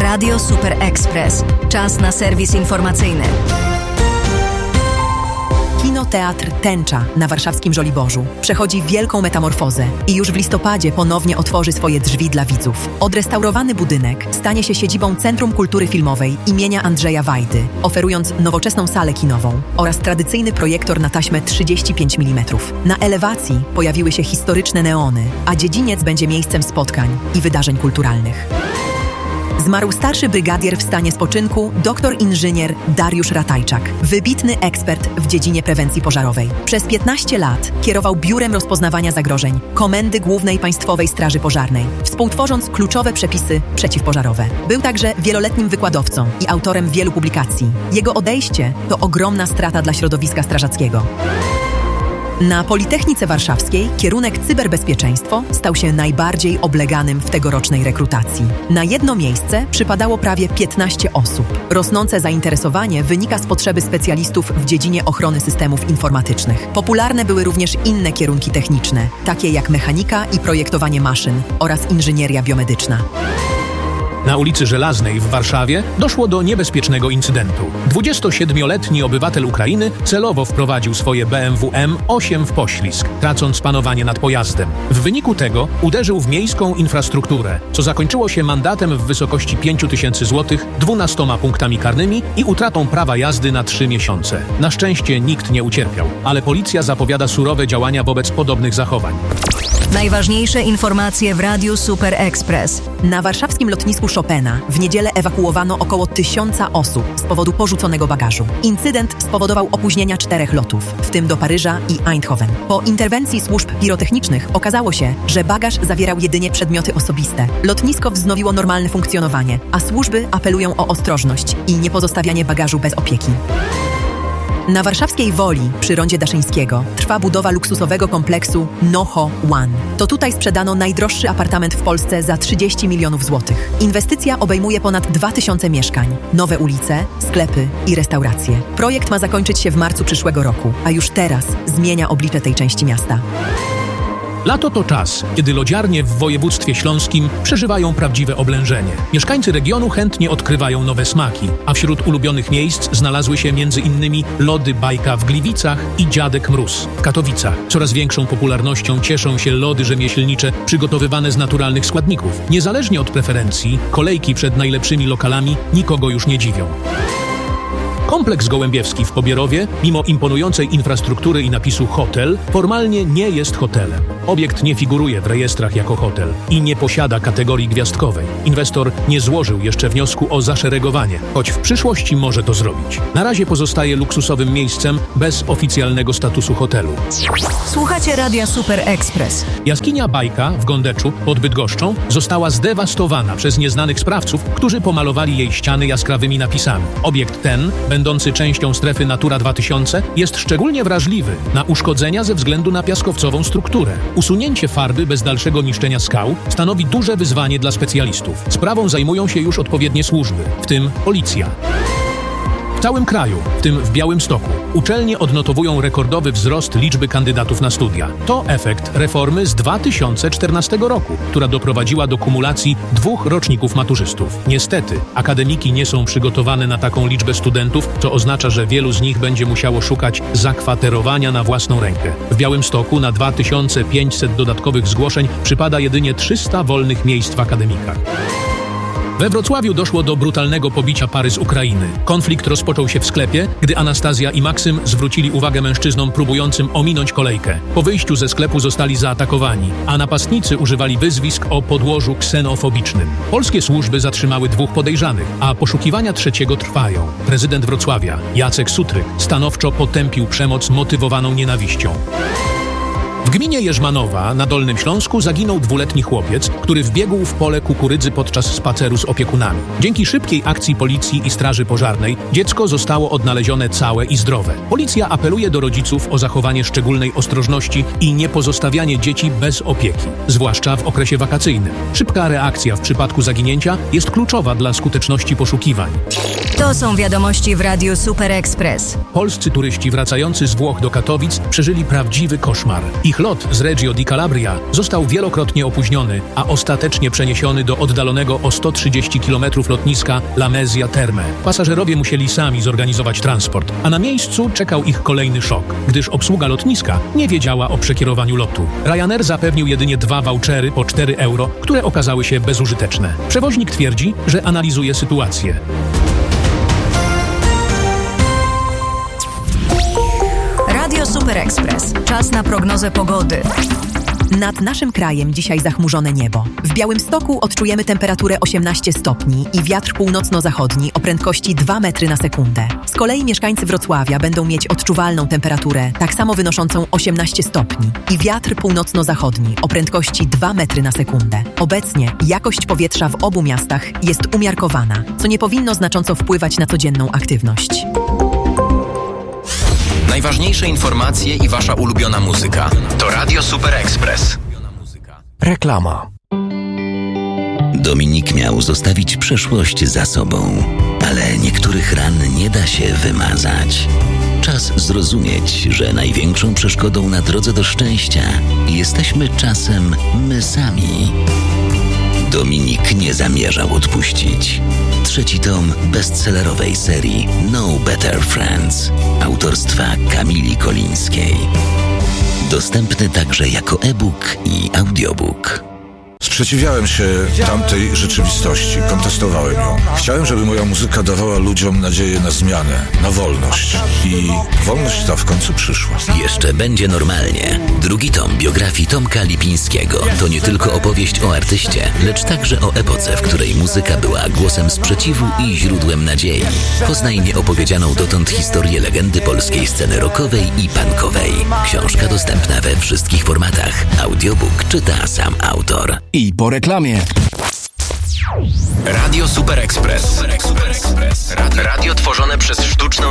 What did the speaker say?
Radio Super Express. Czas na serwis informacyjny. Kinoteatr Tęcza na warszawskim Żoliborzu przechodzi wielką metamorfozę i już w listopadzie ponownie otworzy swoje drzwi dla widzów. Odrestaurowany budynek stanie się siedzibą Centrum Kultury Filmowej imienia Andrzeja Wajdy, oferując nowoczesną salę kinową oraz tradycyjny projektor na taśmę 35 mm. Na elewacji pojawiły się historyczne neony, a dziedziniec będzie miejscem spotkań i wydarzeń kulturalnych. Zmarł starszy brygadier w stanie spoczynku, doktor inżynier Dariusz Ratajczak, wybitny ekspert w dziedzinie prewencji pożarowej. Przez 15 lat kierował Biurem Rozpoznawania Zagrożeń Komendy Głównej Państwowej Straży Pożarnej, współtworząc kluczowe przepisy przeciwpożarowe. Był także wieloletnim wykładowcą i autorem wielu publikacji. Jego odejście to ogromna strata dla środowiska strażackiego. Na Politechnice Warszawskiej kierunek cyberbezpieczeństwo stał się najbardziej obleganym w tegorocznej rekrutacji. Na jedno miejsce przypadało prawie 15 osób. Rosnące zainteresowanie wynika z potrzeby specjalistów w dziedzinie ochrony systemów informatycznych. Popularne były również inne kierunki techniczne, takie jak mechanika i projektowanie maszyn oraz inżynieria biomedyczna. Na ulicy Żelaznej w Warszawie doszło do niebezpiecznego incydentu. 27-letni obywatel Ukrainy celowo wprowadził swoje BMW M8 w poślizg, tracąc panowanie nad pojazdem. W wyniku tego uderzył w miejską infrastrukturę, co zakończyło się mandatem w wysokości 5 000 zł, 12 punktami karnymi i utratą prawa jazdy na 3 miesiące. Na szczęście nikt nie ucierpiał, ale policja zapowiada surowe działania wobec podobnych zachowań. Najważniejsze informacje w Radiu Super Express. Na warszawskim lotnisku Chopina w niedzielę ewakuowano około 1000 osób z powodu porzuconego bagażu. Incydent spowodował opóźnienia 4 lotów, w tym do Paryża i Eindhoven. Po interwencji służb pirotechnicznych okazało się, że bagaż zawierał jedynie przedmioty osobiste. Lotnisko wznowiło normalne funkcjonowanie, a służby apelują o ostrożność i niepozostawianie bagażu bez opieki. Na warszawskiej Woli, przy rondzie Daszyńskiego, trwa budowa luksusowego kompleksu NoHo One. To tutaj sprzedano najdroższy apartament w Polsce za 30 milionów złotych. Inwestycja obejmuje ponad 2000 mieszkań, nowe ulice, sklepy i restauracje. Projekt ma zakończyć się w marcu przyszłego roku, a już teraz zmienia oblicze tej części miasta. Lato to czas, kiedy lodziarnie w województwie śląskim przeżywają prawdziwe oblężenie. Mieszkańcy regionu chętnie odkrywają nowe smaki, a wśród ulubionych miejsc znalazły się m.in. lody Bajka w Gliwicach i Dziadek Mróz w Katowicach. Coraz większą popularnością cieszą się lody rzemieślnicze przygotowywane z naturalnych składników. Niezależnie od preferencji, kolejki przed najlepszymi lokalami nikogo już nie dziwią. Kompleks Gołębiewski w Pobierowie, mimo imponującej infrastruktury i napisu hotel, formalnie nie jest hotelem. Obiekt nie figuruje w rejestrach jako hotel i nie posiada kategorii gwiazdkowej. Inwestor nie złożył jeszcze wniosku o zaszeregowanie, choć w przyszłości może to zrobić. Na razie pozostaje luksusowym miejscem bez oficjalnego statusu hotelu. Słuchacie Radia Super Express. Jaskinia Bajka w Gondeczu pod Bydgoszczą została zdewastowana przez nieznanych sprawców, którzy pomalowali jej ściany jaskrawymi napisami. Obiekt ten, będący częścią strefy Natura 2000, jest szczególnie wrażliwy na uszkodzenia ze względu na piaskowcową strukturę. Usunięcie farby bez dalszego niszczenia skał stanowi duże wyzwanie dla specjalistów. Sprawą zajmują się już odpowiednie służby, w tym policja. W całym kraju, w tym w Białymstoku, uczelnie odnotowują rekordowy wzrost liczby kandydatów na studia. To efekt reformy z 2014 roku, która doprowadziła do kumulacji 2 roczników maturzystów. Niestety, akademiki nie są przygotowane na taką liczbę studentów, co oznacza, że wielu z nich będzie musiało szukać zakwaterowania na własną rękę. W Białymstoku na 2500 dodatkowych zgłoszeń przypada jedynie 300 wolnych miejsc w akademikach. We Wrocławiu doszło do brutalnego pobicia pary z Ukrainy. Konflikt rozpoczął się w sklepie, gdy Anastazja i Maksym zwrócili uwagę mężczyznom próbującym ominąć kolejkę. Po wyjściu ze sklepu zostali zaatakowani, a napastnicy używali wyzwisk o podłożu ksenofobicznym. Polskie służby zatrzymały 2 podejrzanych, a poszukiwania trzeciego trwają. Prezydent Wrocławia, Jacek Sutryk, stanowczo potępił przemoc motywowaną nienawiścią. W gminie Jerzmanowa na Dolnym Śląsku zaginął 2-letni chłopiec, który wbiegł w pole kukurydzy podczas spaceru z opiekunami. Dzięki szybkiej akcji policji i straży pożarnej dziecko zostało odnalezione całe i zdrowe. Policja apeluje do rodziców o zachowanie szczególnej ostrożności i nie pozostawianie dzieci bez opieki, zwłaszcza w okresie wakacyjnym. Szybka reakcja w przypadku zaginięcia jest kluczowa dla skuteczności poszukiwań. To są wiadomości w Radiu Super Express. Polscy turyści wracający z Włoch do Katowic przeżyli prawdziwy koszmar. Ich Ich lot z Reggio di Calabria został wielokrotnie opóźniony, a ostatecznie przeniesiony do oddalonego o 130 km lotniska Lamezia Terme. Pasażerowie musieli sami zorganizować transport, a na miejscu czekał ich kolejny szok, gdyż obsługa lotniska nie wiedziała o przekierowaniu lotu. Ryanair zapewnił jedynie 2 vouchery po 4 euro, które okazały się bezużyteczne. Przewoźnik twierdzi, że analizuje sytuację. Radio Super Express. Czas na prognozę pogody. Nad naszym krajem dzisiaj zachmurzone niebo. W Białymstoku odczujemy temperaturę 18 stopni i wiatr północno-zachodni o prędkości 2 metry na sekundę. Z kolei mieszkańcy Wrocławia będą mieć odczuwalną temperaturę, tak samo wynoszącą 18 stopni i wiatr północno-zachodni o prędkości 2 metry na sekundę. Obecnie jakość powietrza w obu miastach jest umiarkowana, co nie powinno znacząco wpływać na codzienną aktywność. Najważniejsze informacje i wasza ulubiona muzyka. To Radio Super Express. Reklama. Dominik miał zostawić przeszłość za sobą, ale niektórych ran nie da się wymazać. Czas zrozumieć, że największą przeszkodą na drodze do szczęścia jesteśmy czasem my sami. Dominik nie zamierzał odpuścić. 3. tom bestsellerowej serii No Better Friends autorstwa Kamili Kolińskiej. Dostępny także jako e-book i audiobook. Sprzeciwiałem się tamtej rzeczywistości, kontestowałem ją. Chciałem, żeby moja muzyka dawała ludziom nadzieję na zmianę, na wolność. I wolność ta w końcu przyszła. Jeszcze będzie normalnie. 2. tom biografii Tomka Lipińskiego to nie tylko opowieść o artyście, lecz także o epoce, w której muzyka była głosem sprzeciwu i źródłem nadziei. Poznaj nieopowiedzianą dotąd historię legendy polskiej sceny rockowej i punkowej. Książka dostępna we wszystkich formatach. Audiobook czyta sam autor. I po reklamie. Radio Super Express. Radio tworzone przez sztuczną